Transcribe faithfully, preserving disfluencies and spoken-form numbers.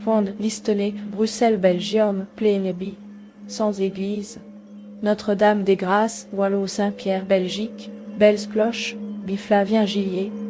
Pond, Listonnée, Bruxelles, Belgium, Plénébie. Sans église. Notre-Dame des Grâces, Wallo Saint-Pierre, Belgique, Belles Cloches, Biflavien Gillier,